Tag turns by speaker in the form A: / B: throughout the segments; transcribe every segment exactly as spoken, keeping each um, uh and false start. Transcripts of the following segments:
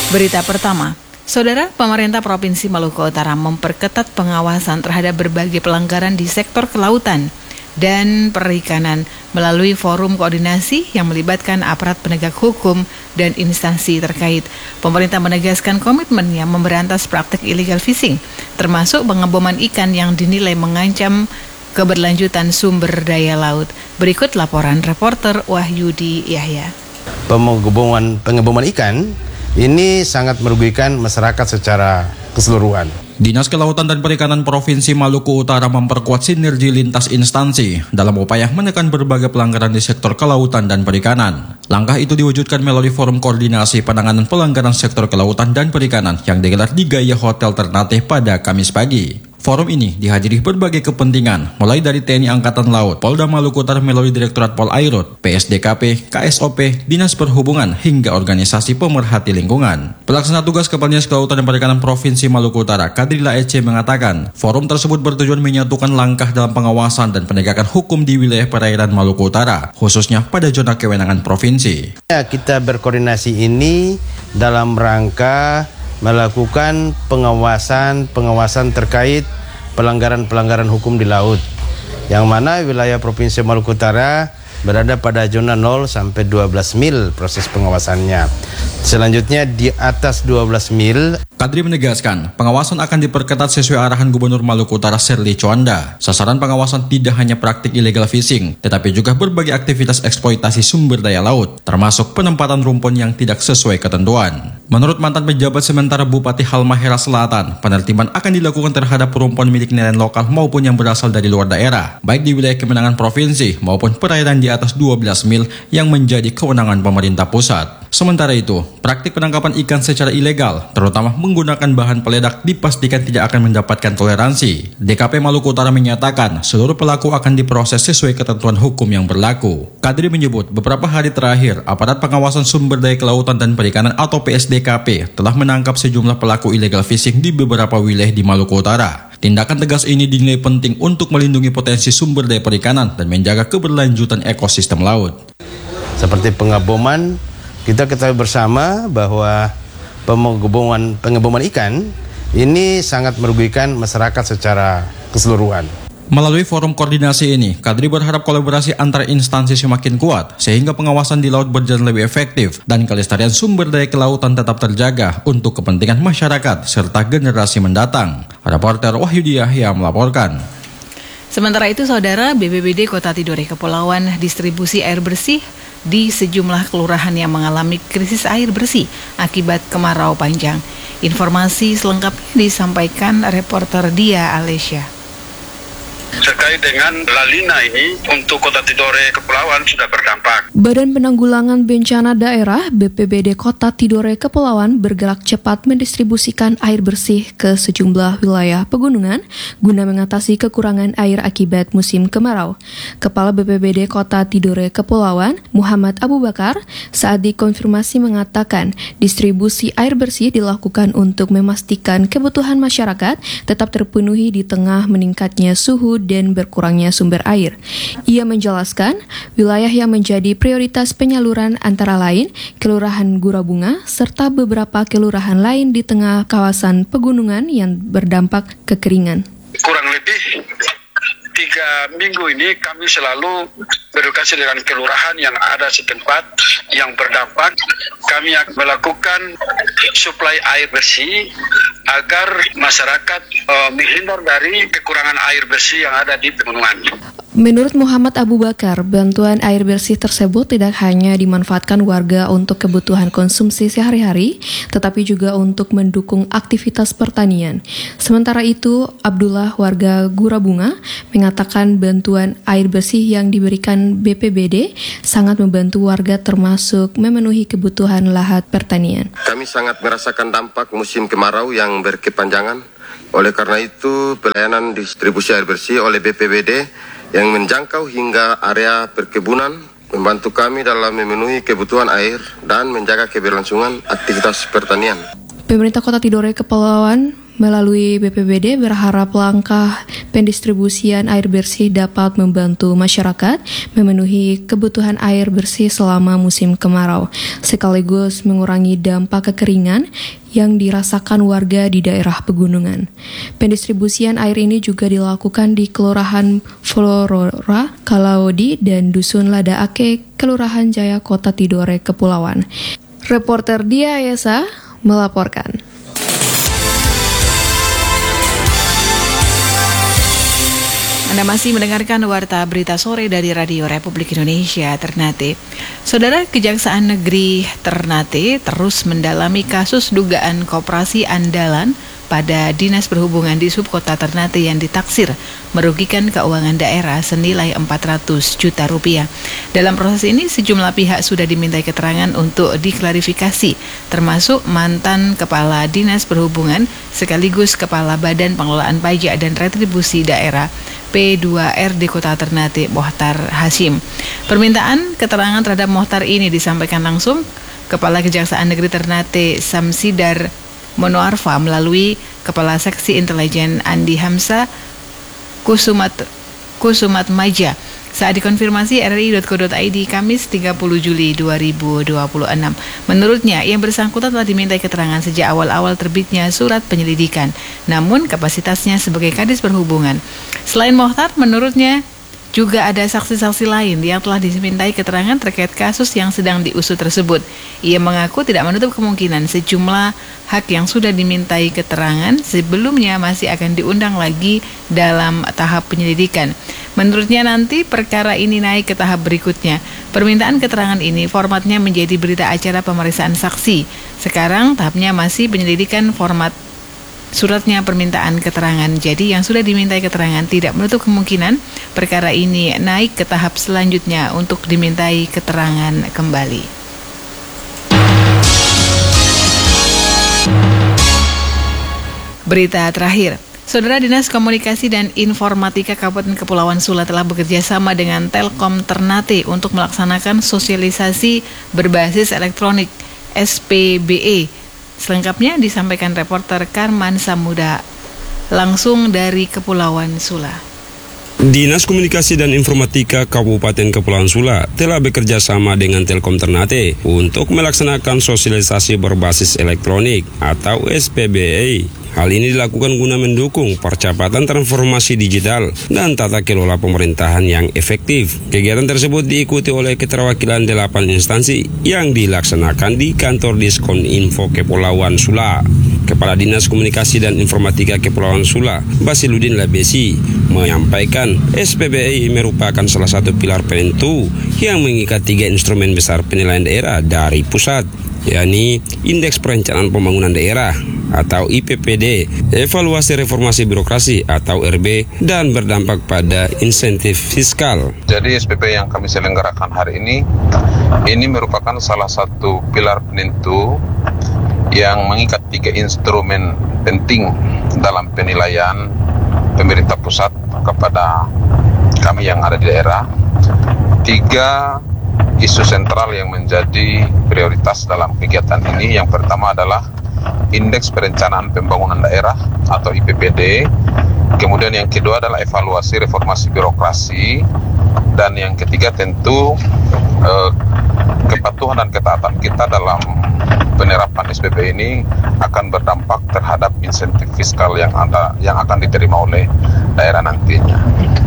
A: Berita pertama, Saudara, pemerintah Provinsi Maluku Utara memperketat pengawasan terhadap berbagai pelanggaran di sektor kelautan dan perikanan melalui forum koordinasi yang melibatkan aparat penegak hukum dan instansi terkait. Pemerintah menegaskan komitmennya memberantas praktik illegal fishing, termasuk pengeboman ikan yang dinilai mengancam keberlanjutan sumber daya laut. Berikut laporan reporter Wahyudi Yahya.
B: Pengeboman, pengeboman ikan ini sangat merugikan masyarakat secara keseluruhan.
C: Dinas Kelautan dan Perikanan Provinsi Maluku Utara memperkuat sinergi lintas instansi dalam upaya menekan berbagai pelanggaran di sektor kelautan dan perikanan. Langkah itu diwujudkan melalui forum koordinasi penanganan pelanggaran sektor kelautan dan perikanan yang digelar di Gaya Hotel Ternate pada Kamis pagi. Forum ini dihadiri berbagai kepentingan, mulai dari T N I Angkatan Laut, Polda Maluku Utara melalui Direktorat Polairut, P S D K P, K S O P, Dinas Perhubungan, hingga organisasi pemerhati lingkungan. Pelaksana tugas Kepala Dinas Kelautan dan Perikanan Provinsi Maluku Utara, Kadrila Ece mengatakan, forum tersebut bertujuan menyatukan langkah dalam pengawasan dan penegakan hukum di wilayah perairan Maluku Utara, khususnya pada zona kewenangan provinsi.
B: Ya, kita berkoordinasi ini dalam rangka melakukan pengawasan-pengawasan terkait pelanggaran-pelanggaran hukum di laut, yang mana wilayah Provinsi Maluku Utara berada pada zona nol sampai dua belas mil proses pengawasannya. Selanjutnya di atas dua belas mil.
C: Kadri menegaskan, pengawasan akan diperketat sesuai arahan Gubernur Maluku Utara Serli Chowanda. Sasaran pengawasan tidak hanya praktik illegal fishing, tetapi juga berbagai aktivitas eksploitasi sumber daya laut, termasuk penempatan rumpun yang tidak sesuai ketentuan. Menurut mantan pejabat sementara Bupati Halmahera Selatan, penertiban akan dilakukan terhadap rumpun milik nelayan lokal maupun yang berasal dari luar daerah, baik di wilayah kewenangan provinsi maupun perairan di atas dua belas mil yang menjadi kewenangan pemerintah pusat. Sementara itu, praktik penangkapan ikan secara ilegal, terutama menggunakan bahan peledak, dipastikan tidak akan mendapatkan toleransi. D K P Maluku Utara menyatakan seluruh pelaku akan diproses sesuai ketentuan hukum yang berlaku. Kadri menyebut beberapa hari terakhir, aparat pengawasan sumber daya kelautan dan perikanan atau P S D K P telah menangkap sejumlah pelaku illegal fishing di beberapa wilayah di Maluku Utara. Tindakan tegas ini dinilai penting untuk melindungi potensi sumber daya perikanan dan menjaga keberlanjutan ekosistem laut.
B: Seperti pengeboman, kita ketahui bersama bahwa pengeboman, pengeboman ikan ini sangat merugikan masyarakat secara keseluruhan.
C: Melalui forum koordinasi ini, Kadri berharap kolaborasi antar instansi semakin kuat sehingga pengawasan di laut berjalan lebih efektif dan kelestarian sumber daya kelautan tetap terjaga untuk kepentingan masyarakat serta generasi mendatang. Reporter Wahyudi Yahya melaporkan.
A: Sementara itu, Saudara, B P B D Kota Tidore Kepulauan distribusi air bersih di sejumlah kelurahan yang mengalami krisis air bersih akibat kemarau panjang. Informasi selengkapnya disampaikan reporter Dia Alesya.
D: Terkait dengan La Nina ini untuk Kota Tidore Kepulauan sudah berdampak.
E: Badan Penanggulangan Bencana Daerah B P B D Kota Tidore Kepulauan bergerak cepat mendistribusikan air bersih ke sejumlah wilayah pegunungan guna mengatasi kekurangan air akibat musim kemarau. Kepala B P B D Kota Tidore Kepulauan, Muhammad Abu Bakar, saat dikonfirmasi mengatakan distribusi air bersih dilakukan untuk memastikan kebutuhan masyarakat tetap terpenuhi di tengah meningkatnya suhu dan berkurangnya sumber air. Ia menjelaskan, wilayah yang menjadi prioritas penyaluran antara lain Kelurahan Gurabunga serta beberapa kelurahan lain di tengah kawasan pegunungan yang berdampak kekeringan.
D: Kurang lebih tiga minggu ini kami selalu berkoordinasi dengan kelurahan yang ada setempat yang berdampak. Kami akan melakukan suplai air bersih agar masyarakat uh, menghindar dari kekurangan air bersih yang ada di pegunungan.
E: Menurut Muhammad Abu Bakar, bantuan air bersih tersebut tidak hanya dimanfaatkan warga untuk kebutuhan konsumsi sehari-hari, tetapi juga untuk mendukung aktivitas pertanian. Sementara itu, Abdullah warga Gurabunga mengatakan bantuan air bersih yang diberikan B P B D sangat membantu warga termasuk memenuhi kebutuhan lahan pertanian.
F: Kami sangat merasakan dampak musim kemarau yang berkepanjangan. Oleh karena itu, pelayanan distribusi air bersih oleh B P B D yang menjangkau hingga area perkebunan membantu kami dalam memenuhi kebutuhan air dan menjaga keberlangsungan aktivitas pertanian.
E: Pemerintah Kota Tidore Kepulauan melalui B P B D berharap langkah P pendistribusian air bersih dapat membantu masyarakat memenuhi kebutuhan air bersih selama musim kemarau, sekaligus mengurangi dampak kekeringan yang dirasakan warga di daerah pegunungan. Pendistribusian air ini juga dilakukan di Kelurahan Florora, Kalaodi, dan Dusun Lada Ake, Kelurahan Jaya, Kota Tidore, Kepulauan. Reporter Dia Esa melaporkan.
A: Anda masih mendengarkan Warta Berita Sore dari Radio Republik Indonesia Ternate. Saudara, Kejaksaan Negeri Ternate terus mendalami kasus dugaan koperasi andalan pada Dinas Perhubungan di Subkota Ternate yang ditaksir merugikan keuangan daerah senilai empat ratus juta rupiah. Dalam proses ini, sejumlah pihak sudah dimintai keterangan untuk diklarifikasi, termasuk mantan Kepala Dinas Perhubungan sekaligus Kepala Badan Pengelolaan Pajak dan Retribusi Daerah P dua R di Kota Ternate, Mohtar Hashim. Permintaan keterangan terhadap Mohtar ini disampaikan langsung Kepala Kejaksaan Negeri Ternate Samsidar Monoarfa melalui Kepala Seksi Intelijen Andi Hamsa Kusumat Kusumat Maja saat dikonfirmasi R R I dot co dot I D Kamis tiga puluh Juli dua ribu dua puluh enam. Menurutnya, yang bersangkutan telah dimintai keterangan sejak awal-awal terbitnya surat penyelidikan, namun kapasitasnya sebagai Kadis Perhubungan. Selain Mohtar, menurutnya juga ada saksi-saksi lain yang telah dimintai keterangan terkait kasus yang sedang diusut tersebut. Ia mengaku tidak menutup kemungkinan sejumlah hak yang sudah dimintai keterangan sebelumnya masih akan diundang lagi dalam tahap penyelidikan. Menurutnya nanti perkara ini naik ke tahap berikutnya. Permintaan keterangan ini formatnya menjadi berita acara pemeriksaan saksi. Sekarang tahapnya masih penyelidikan format suratnya permintaan keterangan. Jadi yang sudah dimintai keterangan tidak menutup kemungkinan perkara ini naik ke tahap selanjutnya untuk dimintai keterangan kembali. Berita terakhir, Saudara, Dinas Komunikasi dan Informatika Kabupaten Kepulauan Sula telah bekerja sama dengan Telkom Ternate untuk melaksanakan sosialisasi berbasis elektronik S P B E. Selengkapnya disampaikan reporter Karman Samuda langsung dari Kepulauan Sula.
G: Dinas Komunikasi dan Informatika Kabupaten Kepulauan Sula telah bekerja sama dengan Telkom Ternate untuk melaksanakan sosialisasi berbasis elektronik atau S P B E. Hal ini dilakukan guna mendukung percepatan transformasi digital dan tata kelola pemerintahan yang efektif. Kegiatan tersebut diikuti oleh keterwakilan delapan instansi yang dilaksanakan di kantor Diskon Info Kepulauan Sula. Kepala Dinas Komunikasi dan Informatika Kepulauan Sula, Basiludin Labesi, menyampaikan S P B E merupakan salah satu pilar penentu yang mengikat tiga instrumen besar penilaian daerah dari pusat, yakni Indeks Perencanaan Pembangunan Daerah atau I P P D, Evaluasi Reformasi Birokrasi atau R B, dan berdampak pada insentif fiskal.
H: Jadi S P B yang kami selenggarakan hari ini, ini merupakan salah satu pilar penentu yang mengikat tiga instrumen penting dalam penilaian pemerintah pusat kepada kami yang ada di daerah. Tiga isu sentral yang menjadi prioritas dalam kegiatan ini. Yang pertama adalah Indeks Perencanaan Pembangunan Daerah atau I P P D. Kemudian yang kedua adalah evaluasi reformasi birokrasi. Dan yang ketiga tentu eh, kepatuhan dan ketaatan kita dalam penerapan S P B ini akan berdampak terhadap insentif fiskal yang ada yang akan diterima oleh daerah nantinya.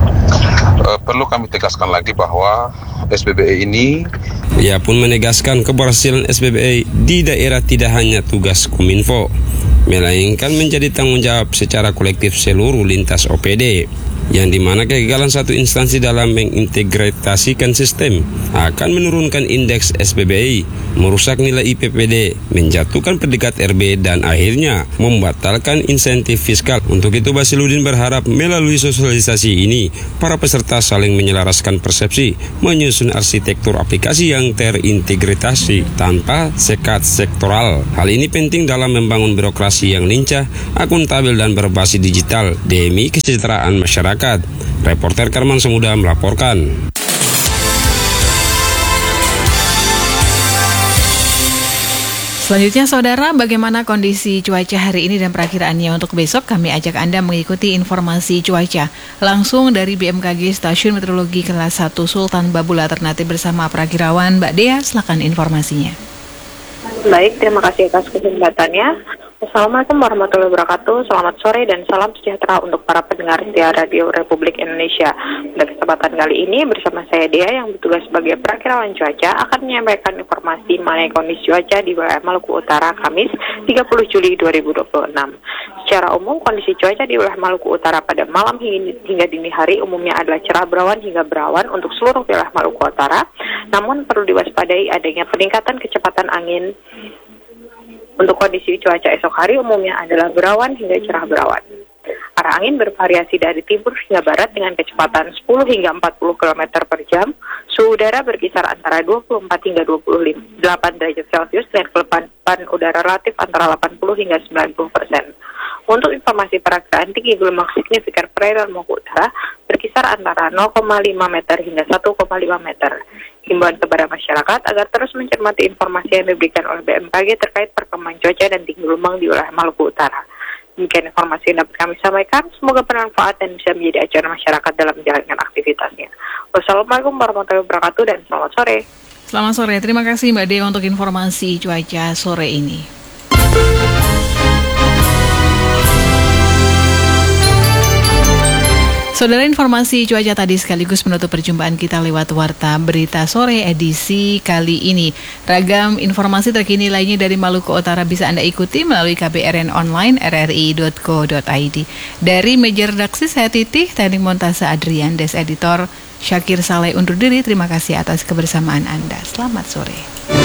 H: E, perlu kami tegaskan lagi bahwa S P B E ini,
G: ia pun menegaskan keberhasilan S P B E di daerah tidak hanya tugas Kominfo, melainkan menjadi tanggung jawab secara kolektif seluruh lintas O P D, yang dimana kegagalan satu instansi dalam mengintegrasikan sistem akan menurunkan indeks S P B E, merusak nilai I P P D, menjatuhkan predikat R B, dan akhirnya membatalkan insentif fiskal. Untuk itu, Basiludin berharap melalui sosialisasi ini, para peserta saling menyelaraskan persepsi, menyusun arsitektur aplikasi yang terintegrasi tanpa sekat sektoral. Hal ini penting dalam membangun birokrasi yang lincah, akuntabel, dan berbasis digital demi kesejahteraan masyarakat. Reporter Karman Samuda melaporkan.
A: Selanjutnya saudara, bagaimana kondisi cuaca hari ini dan perakiraannya untuk besok? Kami ajak Anda mengikuti informasi cuaca langsung dari B M K G Stasiun Meteorologi Kelas satu Sultan Babula Ternate bersama Prakirawan Mbak Dea. Silakan informasinya.
I: Baik, terima kasih atas kesempatannya. Assalamualaikum warahmatullahi wabarakatuh. Selamat sore dan salam sejahtera untuk para pendengar setia Radio Republik Indonesia. Pada kesempatan kali ini bersama saya Dea yang bertugas sebagai perakirawan cuaca akan menyampaikan informasi mengenai kondisi cuaca di wilayah Maluku Utara Kamis tiga puluh Juli dua ribu dua puluh enam. Secara umum kondisi cuaca di wilayah Maluku Utara pada malam hingga, hingga dini hari umumnya adalah cerah berawan hingga berawan untuk seluruh wilayah Maluku Utara. Namun perlu diwaspadai adanya peningkatan kecepatan angin. Untuk kondisi cuaca esok hari umumnya adalah berawan hingga cerah berawan. Arah angin bervariasi dari timur hingga barat dengan kecepatan sepuluh hingga empat puluh kilometer per jam. Suhu udara berkisar antara dua puluh empat hingga dua puluh delapan derajat Celcius dengan kelembapan udara relatif antara delapan puluh hingga sembilan puluh persen. Untuk informasi perakiraan tinggi gelombang signifikan perairan Maluku Utara berkisar antara nol koma lima meter hingga satu koma lima meter. Himbauan kepada masyarakat agar terus mencermati informasi yang diberikan oleh B M K G terkait perkembangan cuaca dan tinggi gelombang di wilayah Maluku Utara. Demikian informasi yang dapat kami sampaikan. Semoga bermanfaat dan bisa menjadi acuan masyarakat dalam menjalankan aktivitasnya. Wassalamualaikum warahmatullahi wabarakatuh dan selamat sore.
A: Selamat sore. Terima kasih Mbak Dewa untuk informasi cuaca sore ini. Saudara, informasi cuaca tadi sekaligus menutup perjumpaan kita lewat Warta Berita Sore edisi kali ini. Ragam informasi terkini lainnya dari Maluku Utara bisa Anda ikuti melalui K B R N online r r i dot co dot i d. Dari meja redaksi saya Titih, teknik montase Adrian, des editor Syakir Saleh undur diri. Terima kasih atas kebersamaan Anda. Selamat sore.